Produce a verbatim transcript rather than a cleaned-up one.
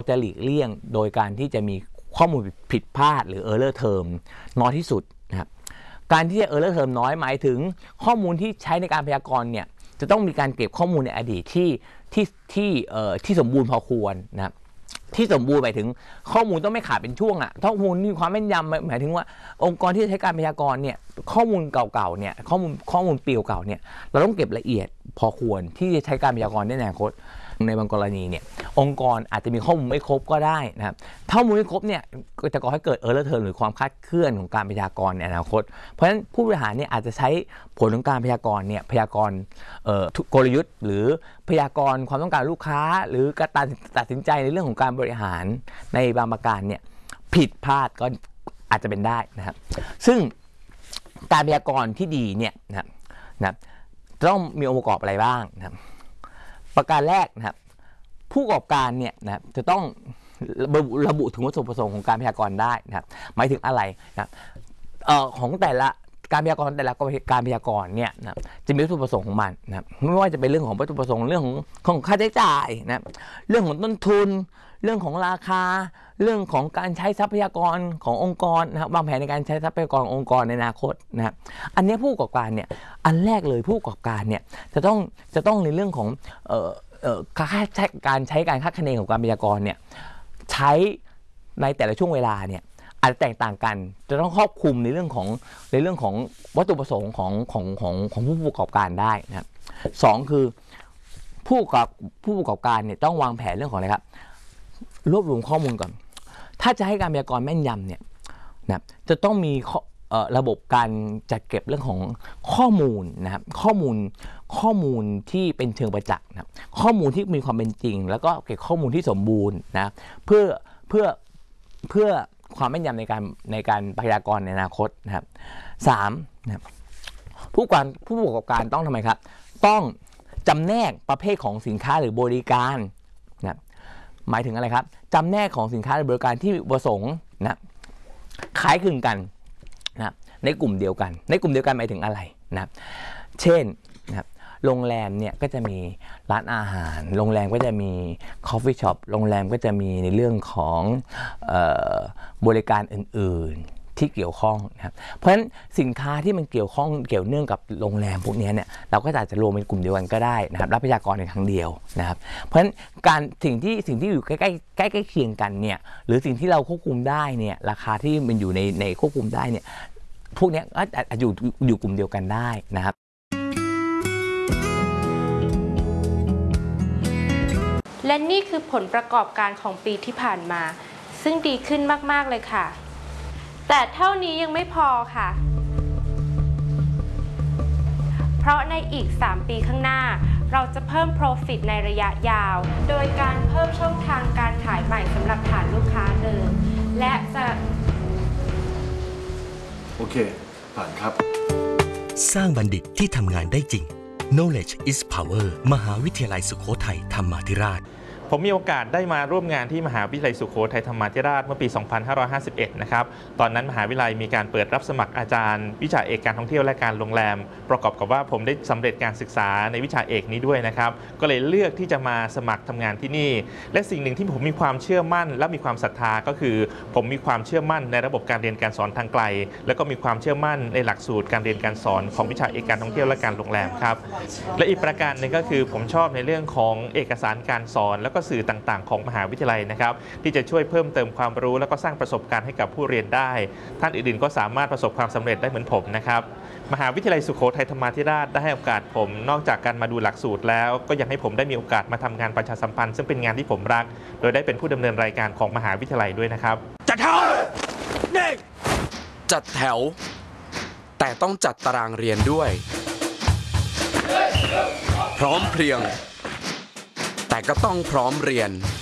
จะหลีกเลี่ยงโดยการที่จะมีข้อมูลผิดพลาดหรือ error term น้อยที่สุดนะครับการที่จะ error term น้อยหมายถึงข้อมูลที่ใช้ในการพยากรณ์เนี่ยจะต้องมีการเก็บข้อมูลในอดีตที่ที่ที่เอ่อที่สมบูรณ์พอควรนะครับที่สมบูรณ์หมายถึงข้อมูลต้องไม่ขาดเป็นช่วงอะข้อมูลมีความแม่นยำหมายถึงว่าองค์กรที่ใช้การพยากรณ์เนี่ยข้อมูลเก่าๆเนี่ยข้อมูลข้อมูลปีเก่าๆเนี่ยเราต้องเก็บละเอียดพอควรที่จะใช้การพยากรณ์ในอนาคตในบางกรณีเนี่ยองค์กรอาจจะมีข้อมูลไม่ครบก็ได้นะครับถ้าข้อมูลไม่ครบเนี่ยก็จะก่อให้เกิด error term หรือความคลาดเคลื่อนของการพยากรณ์ในอนาคตเพราะฉะนั้นผู้บริหารเนี่ยอาจจะใช้ผลของการพยากรณ์เนี่ยพยากรณ์กลยุทธ์หรือพยากรณ์ความต้องการลูกค้าหรือการตัดสินใจในเรื่องของการบริหารในบางประการเนี่ยผิดพลาดก็อาจจะเป็นได้นะครับซึ่งการพยากรณ์ที่ดีเนี่ยนะครับนะต้องมีองค์ประกอบอะไรบ้างนะครับประการแรกนะครับผู้ประกอบการเนี่ยนะครับจะต้องระบุระบุถึงวัตถุประสงค์ของการพยากรณ์ได้นะครับหมายถึงอะไรนะครับเอ่อของแต่ละการพยากรณ์แต่ละการพยากรณ์เนี่ยนะจะมีวัตถุประสงค์ของมันนะครับไม่ว่าจะเป็นเรื่องของวัตถุประสงค์เรื่องของของค่าใช้จ่ายนะครับเรื่องของต้นทุนเรื่องของราคาเรื่องของการใช้ทรัพยากรขององค์กรนะครับวางแผนในการใช้ทรัพยากรขององค์กรในอนาคตนะครับอันนี้ผู้ประกอบการเนี่ยอันแรกเลยผู้ประกอบการเนี่ยจะต้องจะต้องในเรื่องของเอ่อเอ่อการใช้การใช้การคาดคะเนของการพยากรณ์เนี่ยใช้ในแต่ละช่วงเวลาเนี่ยอาจจะแตกต่างกันจะต้องครอบคลุมในเรื่องของในเรื่องของวัตถุประสงค์ของของของของผู้ประกอบการได้นะครับสองคือผู้ประกอบผู้ประกอบการเนี่ยต้องวางแผนเรื่องของอะไรครับรวบรวมข้อมูลก่อนถ้าจะให้การพยากรณ์แม่นยำเนี่ยนะจะต้องมีระบบการจัดเก็บเรื่องของข้อมูลนะครับข้อมูลข้อมูลที่เป็นเชิงประจักษ์นะครับข้อมูลที่มีความเป็นจริงแล้วก็เก็บข้อมูลที่สมบูรณ์นะเพื่อเพื่อเพื่อความแม่นยำในการในการพยากรณ์ในอนาคตนะครับสามนะครับผู้การผู้ประกอบการต้องทำไมครับต้องจำแนกประเภทของสินค้าหรือบริการนะหมายถึงอะไรครับจำแนกของสินค้าหรือบริการที่ประสงค์นะขายคลึงกันนะในกลุ่มเดียวกันในกลุ่มเดียวกันหมายถึงอะไรนะเช่นนะครับโรงแรมเนี่ยก็จะมีร้านอาหารโรงแรมก็จะมีคอฟฟี่ช็อปโรงแรมก็จะมีในเรื่องของเอ่อบริการอื่นๆที่เกี่ยวข้องนะครับเพราะฉะนั้นสินค้าที่มันเกี่ยวข้องเกี่ยวเนื่องกับโรงแรมพวกนี้เนี่ยเราก็อาจจะรวมเป็นกลุ่มเดียวกันก็ได้นะครับรับพยากรณ์ในครั้งเดียวนะครับเพราะฉะนั้นการสิ่งที่สิ่งที่อยู่ใกล้ใกล้ใกล้ใกล้เคียงกันเนี่ยหรือสิ่งที่เราควบคุมได้เนี่ยราคาที่มันอยู่ในในควบคุมได้เนี่ยพวกนี้ก็อาจจะอยู่อยู่กลุ่มเดียวกันได้นะครับและนี่คือผลประกอบการของปีที่ผ่านมาซึ่งดีขึ้นมากๆเลยค่ะแต่เท่านี้ยังไม่พอค่ะเพราะในอีกสามปีข้างหน้าเราจะเพิ่ม Profit ในระยะยาวโดยการเพิ่มช่องทางการขายใหม่สำหรับฐานลูกค้าเดิมและจะโอเคผ่านครับสร้างบัณฑิตที่ทำงานได้จริง Knowledge is Power มหาวิทยาลัยสุโขทัยธรรมาธิราชผมมีโอกาสได้มาร่วมงานที่มหาวิทยาลัยสุโขทัยธรรมาธิราชเมื่อปี สองพันห้าร้อยห้าสิบเอ็ด นะครับตอนนั้นมหาวิทยาลัยมีการเปิดรับสมัครอาจารย์วิชาเอกการท่องเที่ยวและการโรงแรมประกอบกับว่าผมได้สำเร็จการศึกษาในวิชาเอกนี้ด้วยนะครับก็เลยเลือกที่จะมาสมัครทำงานที่นี่และสิ่งหนึ่งที่ผมมีความเชื่อมั่นและมีความศรัทธาก็คือผมมีความเชื่อมั่นในระบบการเรียนการสอนทางไกลแล้วก็มีความเชื่อมั่นในหลักสูตรการเรียนการสอนของวิชาเอกการท่องเที่ยวและการโรงแรมครับและอีกประการหนึ่งก็คือผมชอบในเรื่องของเอกสารการสอนแล้วก็สื่อต่างๆของมหาวิทยาลัยนะครับที่จะช่วยเพิ่มเติมความรู้แล้วก็สร้างประสบการณ์ให้กับผู้เรียนได้ท่านอื่นๆก็สามารถประสบความสำเร็จได้เหมือนผมนะครับมหาวิทยาลัยสุโขทัยธรรมาธิราชได้ให้โอกาสผมนอกจากการมาดูหลักสูตรแล้วก็ยังให้ผมได้มีโอกาสมาทำงานประชาสัมพันธ์ซึ่งเป็นงานที่ผมรักโดยได้เป็นผู้ดำเนินรายการของมหาวิทยาลัยด้วยนะครับจัดแถวจัดแถวแต่ต้องจัดตารางเรียนด้วยพร้อมเพรียงแต่ก็ต้องพร้อมเรียน